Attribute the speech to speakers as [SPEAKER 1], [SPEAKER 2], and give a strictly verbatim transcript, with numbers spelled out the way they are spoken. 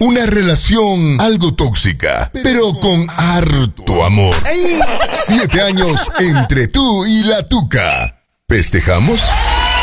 [SPEAKER 1] Una relación algo tóxica, pero con harto amor. Siete años entre tú y la tuca. ¿Festejamos?